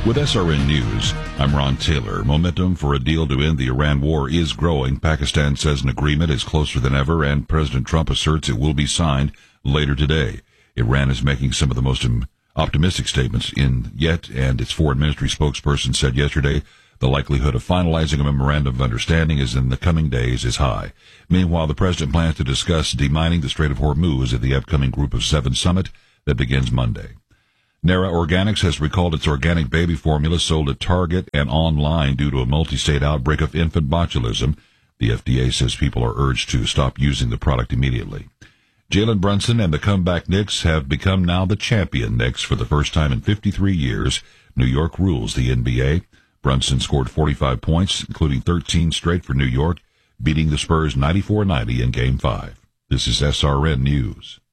With SRN News, I'm Ron Taylor. Momentum for a deal to end the Iran war is growing. Pakistan says an agreement is closer than ever, and President Trump asserts it will be signed later today. Iran is making some of the most optimistic statements yet, and its foreign ministry spokesperson said yesterday the likelihood of finalizing a memorandum of understanding is in the coming days is high. Meanwhile, the president plans to discuss demining the Strait of Hormuz at the upcoming Group of Seven summit that begins Monday. Nara Organics has recalled its organic baby formula sold at Target and online due to a multi-state outbreak of infant botulism. The FDA says people are urged to stop using the product immediately. Jalen Brunson and the comeback Knicks have become now the champion Knicks for the first time in 53 years. New York rules the NBA. Brunson scored 45 points, including 13 straight for New York, beating the Spurs 94-90 in Game 5. This is SRN News.